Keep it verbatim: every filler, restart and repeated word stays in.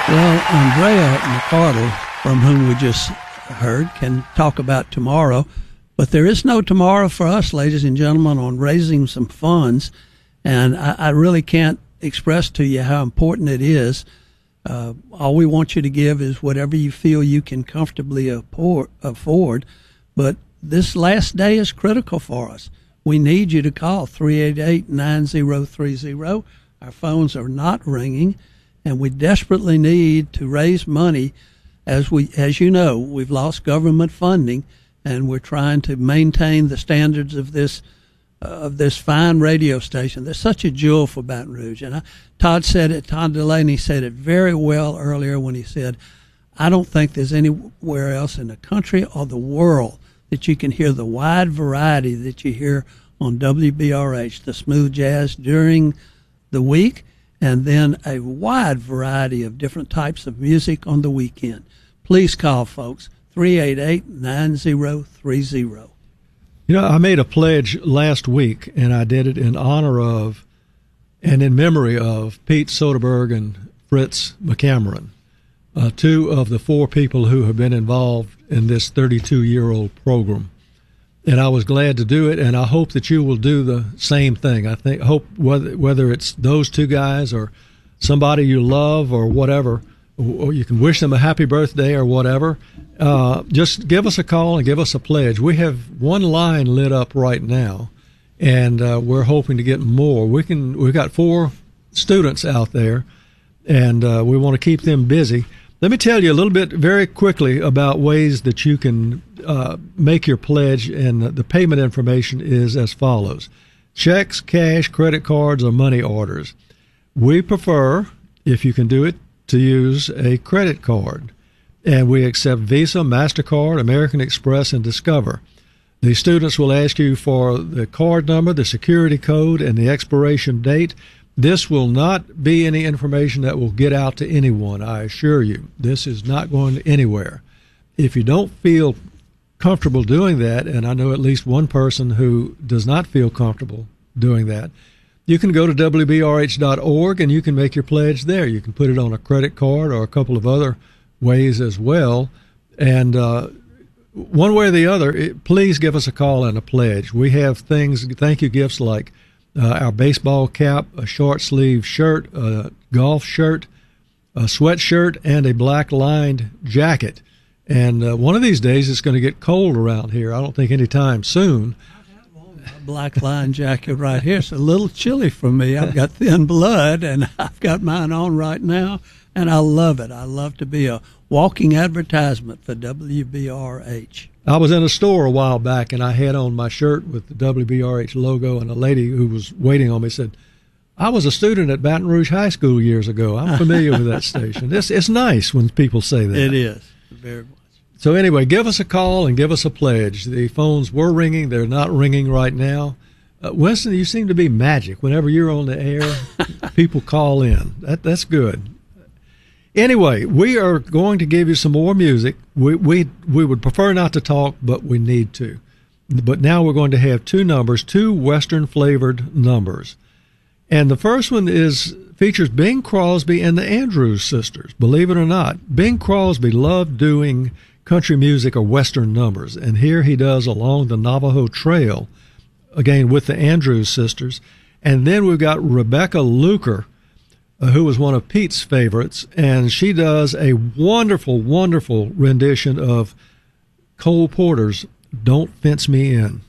Well, Andrea McCardle, from whom we just heard, can talk about tomorrow. But there is no tomorrow for us, ladies and gentlemen, on raising some funds. And I, I really can't express to you how important it is. Uh, all we want you to give is whatever you feel you can comfortably afford, afford. But this last day is critical for us. We need you to call three eight eight, nine zero three zero. Our phones are not ringing, and we desperately need to raise money. As we, as you know, we've lost government funding, and we're trying to maintain the standards of this uh, of this fine radio station. There's such a jewel for Baton Rouge, and I, Todd said it. Todd Delaney said it very well earlier when he said, "I don't think there's anywhere else in the country or the world that you can hear the wide variety that you hear on W B R H, the smooth jazz during the week, and then a wide variety of different types of music on the weekend." Please call, folks, three eight eight, nine zero three zero. You know, I made a pledge last week, and I did it in honor of and in memory of Pete Soderberg and Fritz McCameron, uh, two of the four people who have been involved in this thirty-two-year-old program. And I was glad to do it, and I hope that you will do the same thing. I think hope whether whether it's those two guys or somebody you love or whatever, or you can wish them a happy birthday or whatever, uh, just give us a call and give us a pledge. We have one line lit up right now, and uh, we're hoping to get more. We can. We've got four students out there, and uh, we want to keep them busy. Let me tell you a little bit very quickly about ways that you can uh, make your pledge, and the payment information is as follows. Checks, cash, credit cards, or money orders. We prefer, if you can do it, to use a credit card, and we accept Visa, MasterCard, American Express, and Discover. The students will ask you for the card number, the security code, and the expiration date. This will not be any information that will get out to anyone, I assure you. This is not going anywhere. If you don't feel comfortable doing that, and I know at least one person who does not feel comfortable doing that, you can go to W B R H dot org and you can make your pledge there. You can put it on a credit card or a couple of other ways as well. And uh, one way or the other, it, please give us a call and a pledge. We have things, thank you gifts like Uh, our baseball cap, a short sleeve shirt, a golf shirt, a sweatshirt, and a black lined jacket. And uh, one of these days it's going to get cold around here. I don't think any time soon. A black lined jacket right here. It's a little chilly for me. I've got thin blood, and I've got mine on right now, and I love it. I love to be a walking advertisement for W B R H. I was in a store a while back, and I had on my shirt with the W B R H logo, and a lady who was waiting on me said, "I was a student at Baton Rouge High School years ago. I'm familiar with that station." It's, it's nice when people say that. It is. Very much. So anyway, give us a call and give us a pledge. The phones were ringing. They're not ringing right now. Uh, Winston, you seem to be magic. Whenever you're on the air, people call in. That That's good. Anyway, we are going to give you some more music. We we we would prefer not to talk, but we need to. But now we're going to have two numbers, two Western-flavored numbers. And the first one is features Bing Crosby and the Andrews Sisters. Believe it or not, Bing Crosby loved doing country music or Western numbers. And here he does Along the Navajo Trail, again with the Andrews Sisters. And then we've got Rebecca Luker, Uh, who was one of Pete's favorites, and she does a wonderful, wonderful rendition of Cole Porter's Don't Fence Me In.